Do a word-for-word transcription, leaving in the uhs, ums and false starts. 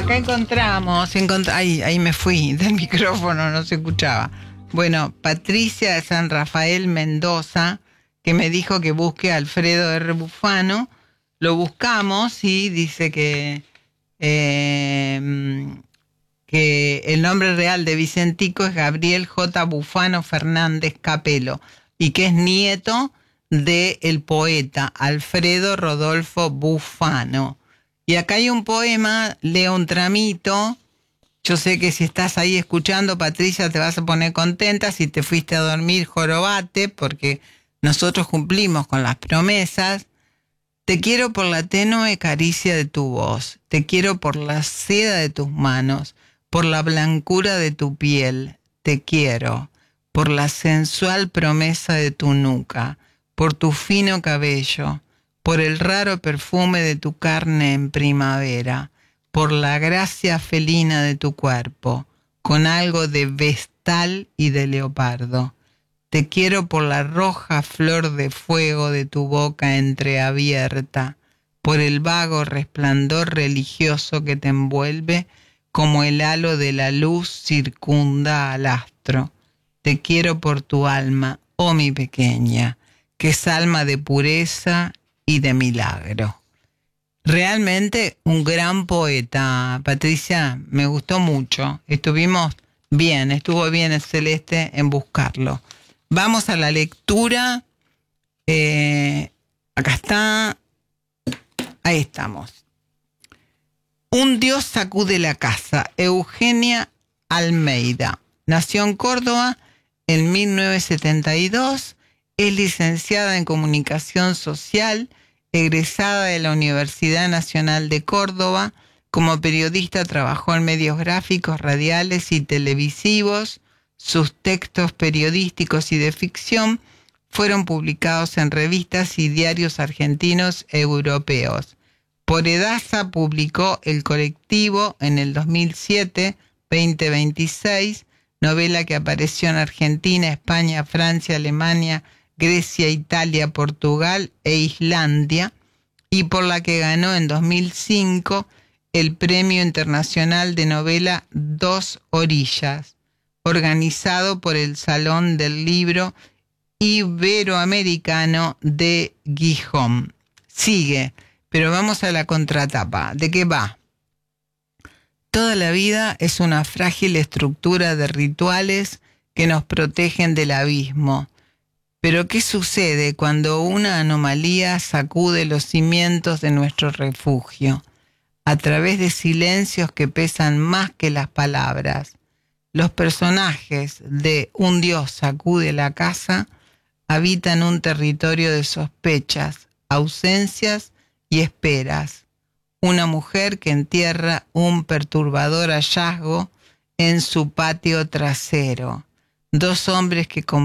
acá encontramos, encont- ahí, ahí me fui del micrófono, no se escuchaba. Bueno, Patricia de San Rafael Mendoza, que me dijo que busque a Alfredo R. Bufano. Lo buscamos y dice que, eh, que el nombre real de Vicentico es Gabriel J. Bufano Fernández Capelo y que es nieto del poeta Alfredo Rodolfo Bufano. Y acá hay un poema, leo un tramito. Yo sé que si estás ahí escuchando, Patricia, te vas a poner contenta. Si te fuiste a dormir, jorobate, porque nosotros cumplimos con las promesas. Te quiero por la tenue caricia de tu voz. Te quiero por la seda de tus manos, por la blancura de tu piel. Te quiero por la sensual promesa de tu nuca, por tu fino cabello, por el raro perfume de tu carne en primavera, por la gracia felina de tu cuerpo, con algo de vestal y de leopardo. Te quiero por la roja flor de fuego de tu boca entreabierta, por el vago resplandor religioso que te envuelve como el halo de la luz circunda al astro. Te quiero por tu alma, oh mi pequeña, que es alma de pureza y de milagro. Realmente un gran poeta, Patricia, me gustó mucho. Estuvimos bien, estuvo bien el Celeste en buscarlo. Vamos a la lectura. Eh, acá está. Ahí estamos. Un Dios sacude la casa. Eugenia Almeida. Nació en Córdoba en mil novecientos setenta y dos. Es licenciada en Comunicación Social, egresada de la Universidad Nacional de Córdoba. Como periodista trabajó en medios gráficos, radiales y televisivos. Sus textos periodísticos y de ficción fueron publicados en revistas y diarios argentinos y europeos. Por Edasa publicó El Colectivo en el dos mil siete, veinte veintiséis, novela que apareció en Argentina, España, Francia, Alemania, Grecia, Italia, Portugal e Islandia, y por la que ganó en dos mil cinco el Premio Internacional de Novela Dos Orillas, organizado por el Salón del Libro Iberoamericano de Gijón. Sigue, pero vamos a la contratapa. ¿De qué va? Toda la vida es una frágil estructura de rituales que nos protegen del abismo. Pero ¿qué sucede cuando una anomalía sacude los cimientos de nuestro refugio? A través de silencios que pesan más que las palabras, los personajes de Un Dios sacude la casa habitan un territorio de sospechas, ausencias y esperas. Una mujer que entierra un perturbador hallazgo en su patio trasero. Dos hombres que